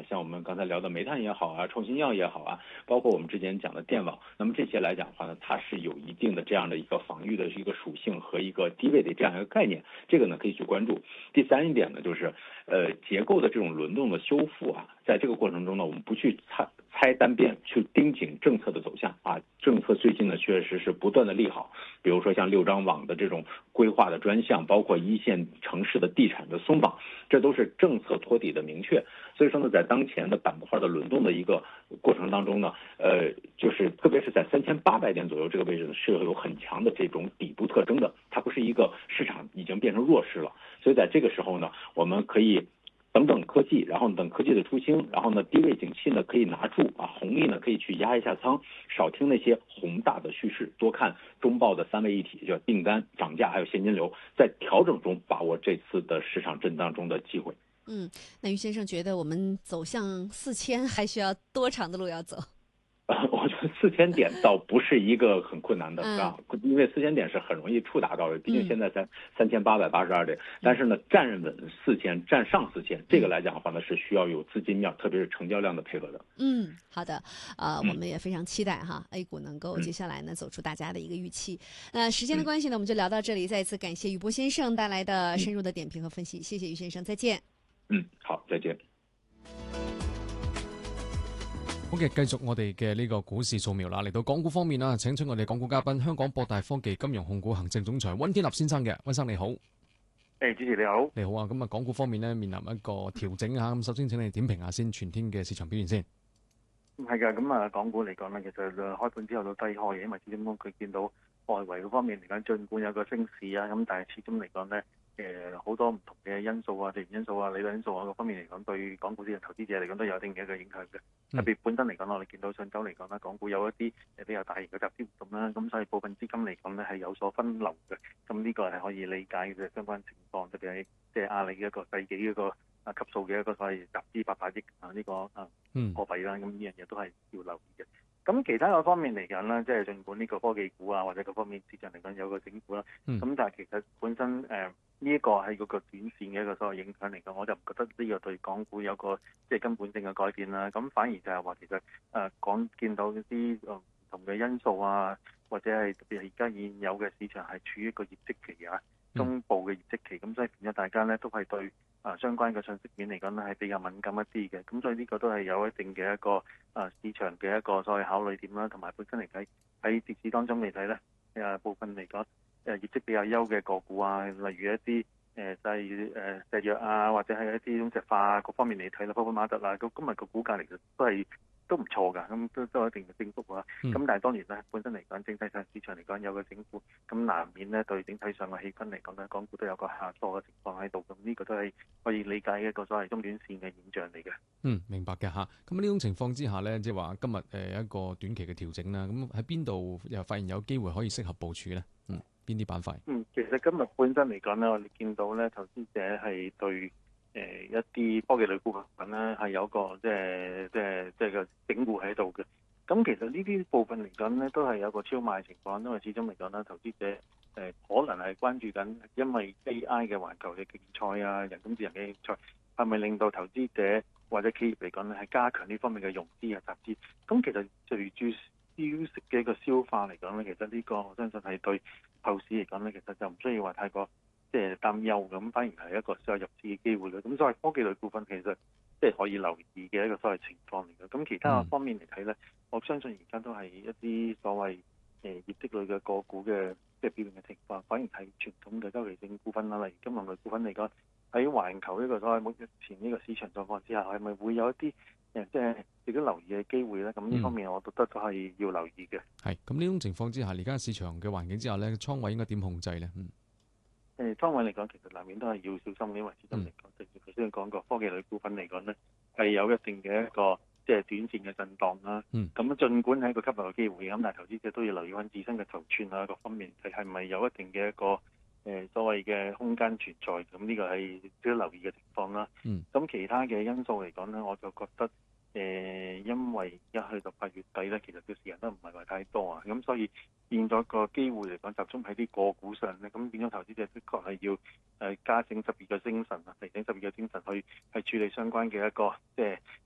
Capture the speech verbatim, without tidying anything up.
像我们刚才聊的煤炭也好啊，臭新药也好啊，包括我们之前讲的电网，那么这些来讲的话呢，它是有一定的这样的一个防御的一个属性和一个低位的这样一个概念，这个呢可以去关注。第三一点呢，就是呃结构的这种轮动的修复啊，在这个过程中呢，我们不去猜猜单边，去盯紧政策的走向啊。政策最近呢确实是不断的利好，比如说像六张网的这种规划的专项，包括一线城市的地产的松绑，这都是政策托底的明确。所以说呢，在当前的板块的轮动的一个过程当中呢，呃，就是特别是在三千八百点左右这个位置是有很强的这种底部特征的，它不是一个市场已经变成弱势了。所以在这个时候呢，我们可以等等科技，然后等科技的出清，然后呢低位景气呢可以拿住啊，红利呢可以去压一下仓，少听那些宏大的叙事，多看中报的三位一体，叫订单、涨价还有现金流，在调整中把握这次的市场震荡中的机会。 嗯，那于先生觉得我们走向四千还需要多长的路要走？ 我觉得四千点倒不是一个很困难的啊， 嗯、 因为四千点是很容易触达到的，毕竟现在才三千八百八十二点。但是呢，站稳四千，站上四千，这个来讲的话呢，是需要有资金面，特别是成交量的配合的。 嗯，好的，呃， 嗯、 我们也非常期待哈 A 股能够接下来呢走出大家的一个预期。那、呃、时间的关系呢，我们就聊到这里，再一次感谢俞博先生带来的深入的点评和分析，谢谢俞先生，再见。 嗯，好，再見。 好嘅，繼續我哋嘅呢個股市掃描啦。嚟到港股方面啦，請出我哋港股嘉賓，香港博大科技金融控股行政總裁溫天納先生嘅。溫生你好。 誒，主持你好。 你好啊，咁啊，港股方面呢，面臨一個調整嚇，咁首先請你點評下先全天嘅市場表現先。 係㗎，咁啊，港股嚟講呢，其實開盤之後都低開嘅，因為始終佢見到外圍嗰方面嚟講，儘管有個升市啊，咁但係始終嚟講呢。誒好多唔同嘅因素啊、地緣因素啊、理論因素啊各方面嚟講，對港股市場投資者嚟講都有一定嘅一個影響嘅。特別本身嚟講，我哋見到上週嚟講啦，港股有一啲誒比較大型嘅集資活動啦，咁所以部分資金嚟講咧係有所分流嘅。咁呢個係可以理解嘅相關情況，特別係即係阿里嘅一個世紀一個啊級數嘅一個所謂集資八百億啊呢個啊貨幣啦，咁呢樣嘢都係要留意嘅。咁其他個方面嚟講啦，即係儘管呢個科技股啊或者各方面市場嚟講有個整固啦，咁、嗯、但係其實本身誒呢一個係嗰個短線嘅一個所謂影響嚟講，我就唔覺得呢個對港股有個即係根本性嘅改變啦。咁反而就係話其實誒講見到啲誒唔同嘅因素啊，或者係特別係而家現有嘅市場係處於一個業績期啊，中部嘅業績期，咁所以變咗大家咧都係對啊相關嘅信息面嚟講咧係比較敏感一啲嘅，咁所以呢個都係有一定嘅一個啊市場嘅一個所謂考慮點啦，同埋本身嚟睇喺跌市當中嚟睇咧，誒部分嚟講誒業績比較優嘅個股啊，例如一啲誒就係誒石藥啊，或者係一啲中石化啊各方面嚟睇啦，包括馬特啊，咁今日個股價嚟講都係都唔錯㗎，咁都都有一定嘅升幅啊。咁、嗯、但係當然咧，本身嚟講整體上市場嚟講有個整固，咁難免咧對整體上嘅氣氛嚟講咧，港股都有個下挫嘅情況喺度，咁呢個都係可以理解嘅一個所謂中短線嘅現象嚟嘅。 嗯，明白嘅嚇。咁呢種情況之下咧，即係話今日誒一個短期嘅調整啦，咁喺邊度又發現有機會可以適合部署咧？嗯，邊啲板塊？ 嗯，其實今日本身嚟講咧，我哋見到咧，投資者係對誒、呃、一啲科技類股份咧係有個即係即係即係個整固喺度嘅。咁其實呢啲部分嚟講咧，都係有個超賣情況，因為始終嚟講咧，投資者誒、呃、可能係關注緊，因為 A I 嘅環球嘅競賽啊、人工智能嘅競賽，係咪令到投資者或者企業嚟講咧係加強呢方面嘅融資啊集資？咁其實隨住消息嘅一個消化嚟講咧，其實呢個我相信係對後市嚟講咧，其實就唔需要話太過即係擔憂咁，反而係一個所謂入市嘅機會嘅。咁所謂科技類股份其實即係可以留意嘅一個所謂情況嚟嘅。咁其他方面嚟睇咧，我相信而家都係一啲所謂誒、呃、業績類嘅個股嘅即係表現嘅情況，反而係傳統嘅周期性股份啦，例如金融類股份嚟講，喺環球呢個所謂目前呢個市場狀況之下，係咪會有一啲誒即係自己留意嘅機會咧？咁呢方面我覺得都係要留意嘅。 係咁呢種情況之下，而家市場嘅環境之下咧，倉位應該點控制咧？嗯。 誒倉位嚟講，其實難免都係要小心，因為始終嚟講，正如頭先講過，科技類股份嚟講咧，係有一定嘅一個即係短線嘅震盪啦。嗯。咁儘管係一個吸納嘅機會，咁但係投資者都要留意翻自身嘅頭寸啊，各方面係係咪有一定嘅一個誒、呃、所謂嘅空間存在？咁呢個係值得留意嘅情況啦。嗯。咁其他嘅因素嚟講咧，我就覺得。誒、呃，因為一去到八月底咧，其實嘅時間都唔係話太多啊，咁所以變咗個機會嚟講，集中喺啲個股上咧，咁變咗投資者的確係要誒加整十二個精神啊，提醒十二個精神去去處理相關嘅一個即係